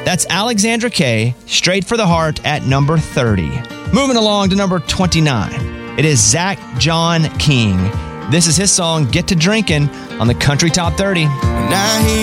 That's Alexandra Kay, Straight for the Heart at number 30. Moving along to number 29. It is Zach John King. This is his song, Get to Drinking, on the Country Top 30. Now